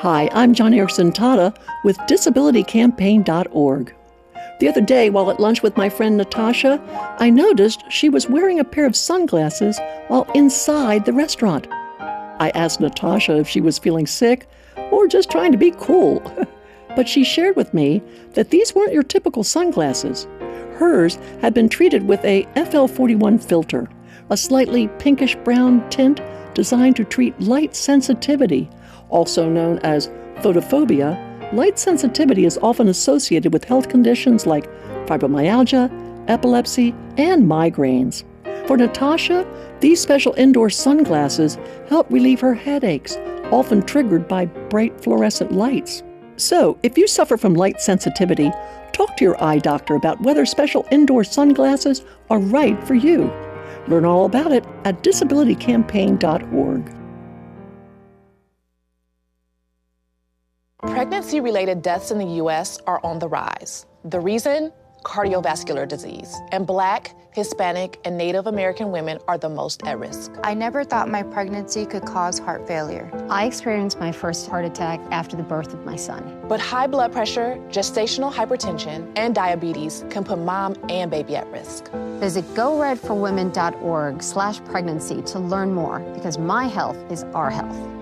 Hi, I'm John Erickson Tata with DisabilityCampaign.org. The other day, while at lunch with my friend Natasha, I noticed she was wearing a pair of sunglasses while inside the restaurant. I asked Natasha if she was feeling sick or just trying to be cool. But she shared with me that these weren't your typical sunglasses. Hers had been treated with a FL41 filter, a slightly pinkish-brown tint designed to treat light sensitivity, also known as photophobia. Light sensitivity is often associated with health conditions like fibromyalgia, epilepsy, and migraines. For Natasha, these special indoor sunglasses help relieve her headaches, often triggered by bright fluorescent lights. So, if you suffer from light sensitivity, talk to your eye doctor about whether special indoor sunglasses are right for you. Learn all about it at DisabilityCampaign.org. Pregnancy-related deaths in the U.S. are on the rise. The reason? Cardiovascular disease. And Black, Hispanic, and Native American women are the most at risk. I never thought my pregnancy could cause heart failure. I experienced my first heart attack after the birth of my son. But high blood pressure, gestational hypertension, and diabetes can put mom and baby at risk. Visit GoRedForWomen.org/pregnancy to learn more, because my health is our health.